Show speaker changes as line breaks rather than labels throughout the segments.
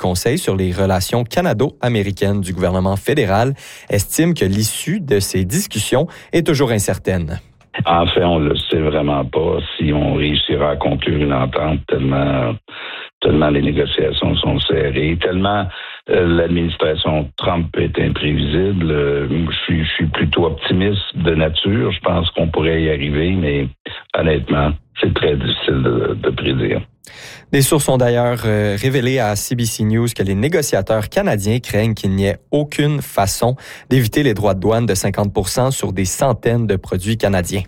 Conseil sur les relations canado-américaines du gouvernement fédéral estime que l'issue de ces discussions est toujours incertaine.
En fait, on ne le sait vraiment pas si on réussira à conclure une entente tellement les négociations sont serrées, tellement l'administration Trump est imprévisible. Je suis plutôt optimiste de nature. Je pense qu'on pourrait y arriver, mais honnêtement, c'est très difficile de prédire.
Des sources ont d'ailleurs révélé à CBC News que les négociateurs canadiens craignent qu'il n'y ait aucune façon d'éviter les droits de douane de 50% sur des centaines de produits canadiens.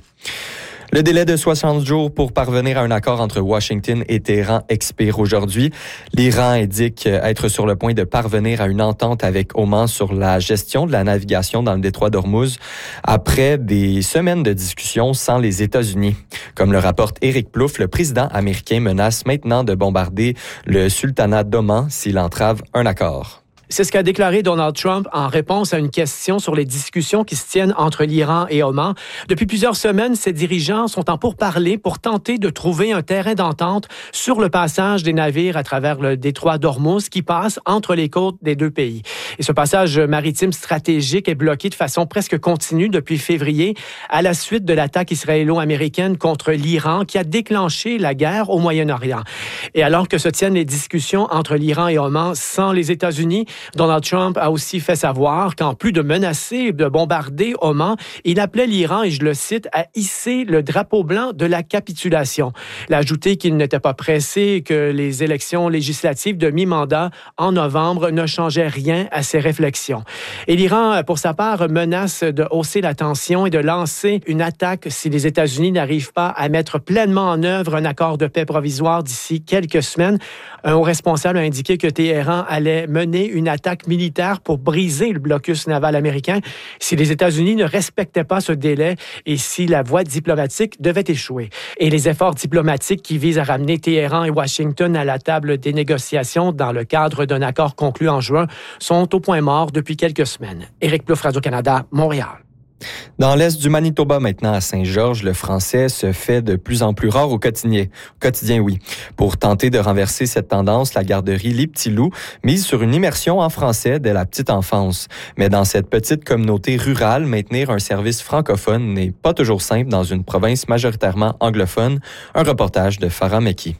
Le délai de 60 jours pour parvenir à un accord entre Washington et Téhéran expire aujourd'hui. L'Iran indique être sur le point de parvenir à une entente avec Oman sur la gestion de la navigation dans le détroit d'Ormuz après des semaines de discussions sans les États-Unis. Comme le rapporte Éric Plouffe, le président américain menace maintenant de bombarder le sultanat d'Oman s'il entrave un accord.
C'est ce qu'a déclaré Donald Trump en réponse à une question sur les discussions qui se tiennent entre l'Iran et Oman. Depuis plusieurs semaines, ces dirigeants sont en pourparlers pour tenter de trouver un terrain d'entente sur le passage des navires à travers le détroit d'Ormuz qui passe entre les côtes des deux pays. Et ce passage maritime stratégique est bloqué de façon presque continue depuis février à la suite de l'attaque israélo-américaine contre l'Iran qui a déclenché la guerre au Moyen-Orient. Et alors que se tiennent les discussions entre l'Iran et Oman sans les États-Unis, Donald Trump a aussi fait savoir qu'en plus de menacer de bombarder Oman, il appelait l'Iran, et je le cite, à hisser le drapeau blanc de la capitulation. Il a ajouté qu'il n'était pas pressé et que les élections législatives de mi-mandat en novembre ne changeaient rien à ses réflexions. Et l'Iran, pour sa part, menace de hausser la tension et de lancer une attaque si les États-Unis n'arrivent pas à mettre pleinement en œuvre un accord de paix provisoire d'ici quelques semaines. Un haut responsable a indiqué que Téhéran allait mener une attaque militaire pour briser le blocus naval américain si les États-Unis ne respectaient pas ce délai et si la voie diplomatique devait échouer. Et les efforts diplomatiques qui visent à ramener Téhéran et Washington à la table des négociations dans le cadre d'un accord conclu en juin sont au point mort depuis quelques semaines. Éric Plouffe, Radio-Canada, Montréal.
Dans l'est du Manitoba, maintenant à Saint-Georges, le français se fait de plus en plus rare au quotidien, oui. Pour tenter de renverser cette tendance, la garderie Les Petits Loups mise sur une immersion en français dès la petite enfance. Mais dans cette petite communauté rurale, maintenir un service francophone n'est pas toujours simple dans une province majoritairement anglophone. Un reportage de Farah Meki.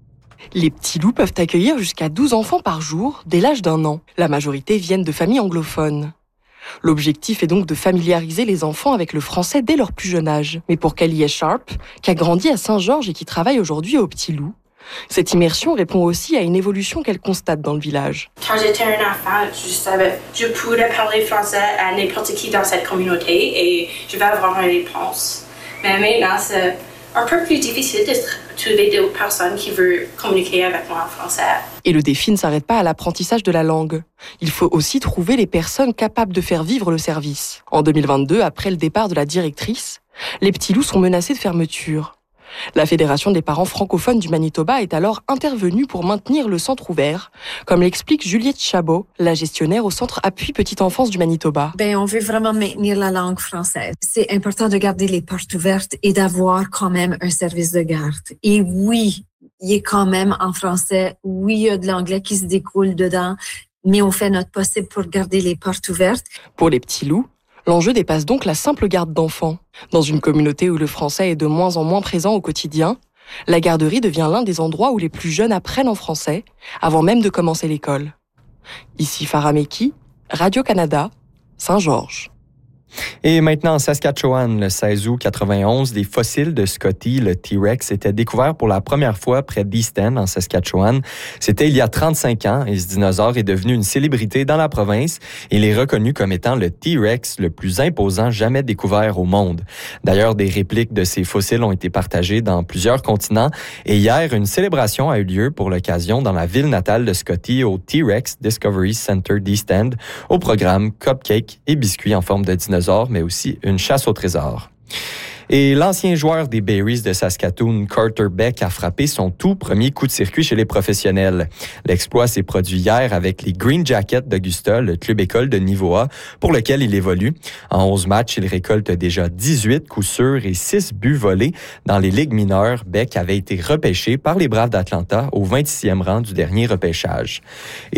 Les Petits Loups peuvent accueillir jusqu'à 12 enfants par jour dès l'âge d'1 an. La majorité viennent de familles anglophones. L'objectif est donc de familiariser les enfants avec le français dès leur plus jeune âge. Mais pour Kelly Sharp, qui a grandi à Saint-Georges et qui travaille aujourd'hui au Petit Loup, cette immersion répond aussi à une évolution qu'elle constate dans le village.
Quand j'étais un enfant, je pouvais parler français à n'importe qui dans cette communauté et je vais avoir une réponse. Mais maintenant, c'est un peu plus difficile de trouver des personnes qui veulent communiquer avec moi en français.
Et le défi ne s'arrête pas à l'apprentissage de la langue. Il faut aussi trouver les personnes capables de faire vivre le service. En 2022, après le départ de la directrice, les Petits Loups sont menacés de fermeture. La Fédération des parents francophones du Manitoba est alors intervenue pour maintenir le centre ouvert, comme l'explique Juliette Chabot, la gestionnaire au centre Appui Petite Enfance du Manitoba.
On veut vraiment maintenir la langue française. C'est important de garder les portes ouvertes et d'avoir quand même un service de garde. Et oui, il est quand même en français. Oui, il y a de l'anglais qui se découle dedans, mais on fait notre possible pour garder les portes ouvertes.
Pour les Petits Loups, l'enjeu dépasse donc la simple garde d'enfants. Dans une communauté où le français est de moins en moins présent au quotidien, la garderie devient l'un des endroits où les plus jeunes apprennent en français, avant même de commencer l'école. Ici Farah Meki, Radio-Canada, Saint-Georges.
Et maintenant, en Saskatchewan, le 16 août 91, des fossiles de Scotty, le T-Rex, étaient découverts pour la première fois près d'East End, en Saskatchewan. C'était il y a 35 ans et ce dinosaure est devenu une célébrité dans la province. Il est reconnu comme étant le T-Rex le plus imposant jamais découvert au monde. D'ailleurs, des répliques de ces fossiles ont été partagées dans plusieurs continents et hier, une célébration a eu lieu pour l'occasion dans la ville natale de Scotty au T-Rex Discovery Center d'East End, au programme Cupcake et biscuits en forme de dinosaure, mais aussi une chasse au trésor. Et l'ancien joueur des Berries de Saskatoon, Carter Beck, a frappé son tout premier coup de circuit chez les professionnels. L'exploit s'est produit hier avec les Green Jackets d'Augusta, le club école de niveau A, pour lequel il évolue. En 11 matchs, il récolte déjà 18 coups sûrs et 6 buts volés. Dans les ligues mineures, Beck avait été repêché par les Braves d'Atlanta au 26e rang du dernier repêchage.